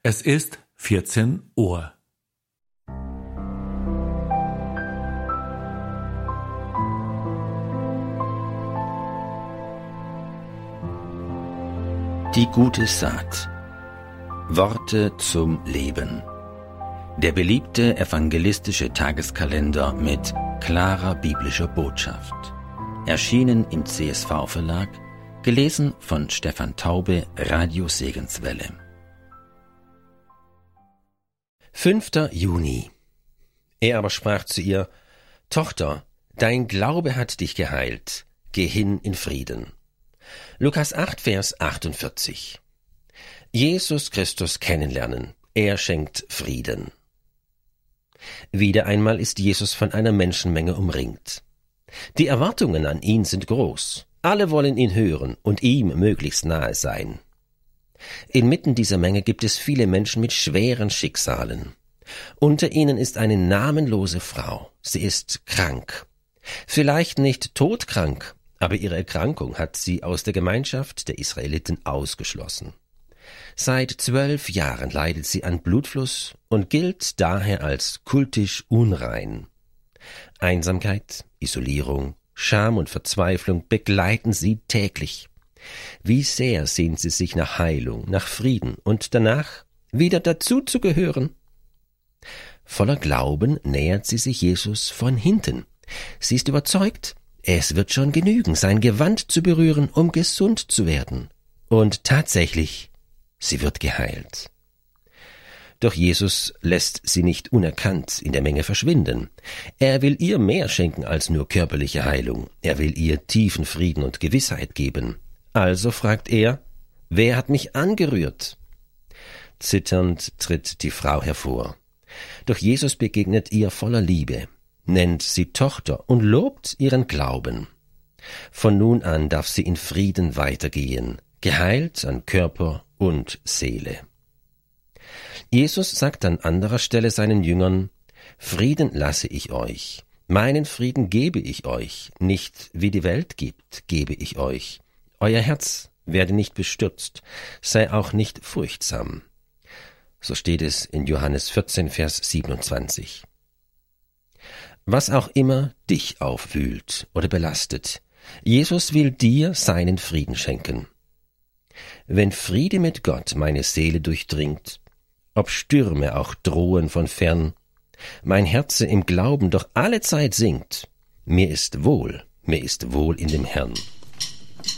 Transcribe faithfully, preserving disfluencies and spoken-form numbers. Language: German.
Es ist vierzehn Uhr. Die gute Saat. Worte zum Leben. Der beliebte evangelistische Tageskalender mit klarer biblischer Botschaft. Erschienen im C S V-Verlag, gelesen von Stefan Taube, Radio Segenswelle. fünfter Juni. Er aber sprach zu ihr: Tochter, dein Glaube hat dich geheilt, geh hin in Frieden. Lukas acht, Vers achtundvierzig. Jesus Christus kennenlernen, er schenkt Frieden. Wieder einmal ist Jesus von einer Menschenmenge umringt. Die Erwartungen an ihn sind groß. Alle wollen ihn hören und ihm möglichst nahe sein. Inmitten dieser Menge gibt es viele Menschen mit schweren Schicksalen. Unter ihnen ist eine namenlose Frau. Sie ist krank. Vielleicht nicht todkrank, aber ihre Erkrankung hat sie aus der Gemeinschaft der Israeliten ausgeschlossen. Seit zwölf Jahren leidet sie an Blutfluss und gilt daher als kultisch unrein. Einsamkeit, Isolierung, Scham und Verzweiflung begleiten sie täglich. Wie sehr sehnt sie sich nach Heilung, nach Frieden und danach wieder dazu zu gehören. Voller Glauben nähert sie sich Jesus von hinten. Sie ist überzeugt, es wird schon genügen, sein Gewand zu berühren, um gesund zu werden. Und tatsächlich, sie wird geheilt. Doch Jesus lässt sie nicht unerkannt in der Menge verschwinden. Er will ihr mehr schenken als nur körperliche Heilung. Er will ihr tiefen Frieden und Gewissheit geben. Also fragt er: Wer hat mich angerührt? Zitternd tritt die Frau hervor. Doch Jesus begegnet ihr voller Liebe, nennt sie Tochter und lobt ihren Glauben. Von nun an darf sie in Frieden weitergehen, geheilt an Körper und Seele. Jesus sagt an anderer Stelle seinen Jüngern: Frieden lasse ich euch, meinen Frieden gebe ich euch, nicht wie die Welt gibt, gebe ich euch. Euer Herz werde nicht bestürzt, sei auch nicht furchtsam. So steht es in Johannes vierzehn, Vers siebenundzwanzig. Was auch immer dich aufwühlt oder belastet, Jesus will dir seinen Frieden schenken. Wenn Friede mit Gott meine Seele durchdringt, ob Stürme auch drohen von fern, mein Herze im Glauben doch alle Zeit singt, mir ist wohl, mir ist wohl in dem Herrn.